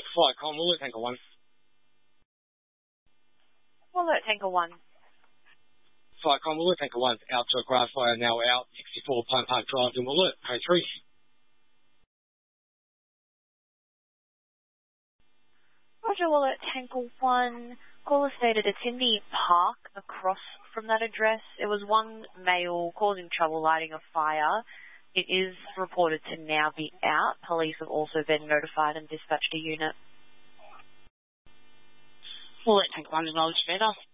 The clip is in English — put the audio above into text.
Flight Com, Alert Tanker 1. Alert Tanker 1. Flight Com, Alert Tanker 1. Out to a grass fire, now out. 64 Pine Park Drive to Alert, Code 3. Roger, Alert Tanker 1. Caller stated it's in the park across from that address. It was one male causing trouble lighting a fire. It is reported to now be out. Police have also been notified and dispatched a unit. Alert Tanker 1 acknowledged better.